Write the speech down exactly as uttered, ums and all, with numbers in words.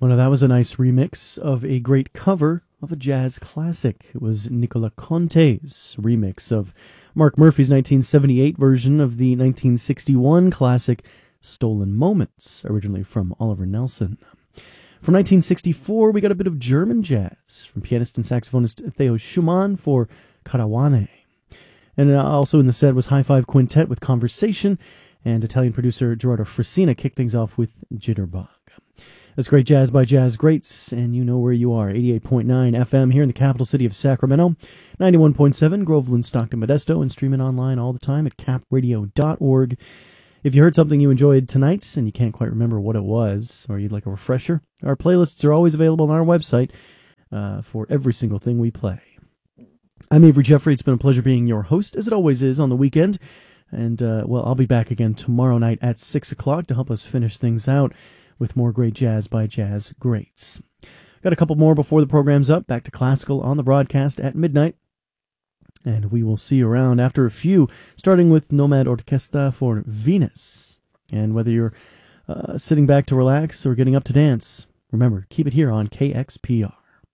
Well, now that was a nice remix of a great cover of a jazz classic. It was Nicola Conte's remix of Mark Murphy's nineteen seventy-eight version of the nineteen sixty-one classic Stolen Moments, originally from Oliver Nelson. From nineteen sixty-four, we got a bit of German jazz from pianist and saxophonist Theo Schumann for Karawane. And also in the set was High Five Quintet with Conversation, and Italian producer Gerardo Frasina kicked things off with Jitterbug. That's great jazz by Jazz Greats, and you know where you are. eighty-eight point nine F M here in the capital city of Sacramento, ninety-one point seven Groveland, Stockton, Modesto, and streaming online all the time at cap radio dot org. If you heard something you enjoyed tonight and you can't quite remember what it was, or you'd like a refresher, our playlists are always available on our website uh, for every single thing we play. I'm Avery Jeffrey. It's been a pleasure being your host, as it always is on the weekend. And, uh, well, I'll be back again tomorrow night at six o'clock to help us finish things out with more great jazz by Jazz Greats. Got a couple more before the program's up. Back to classical on the broadcast at midnight. And we will see you around after a few, starting with Nomad Orchestra for Venus. And whether you're uh, sitting back to relax or getting up to dance, remember, keep it here on K X P R.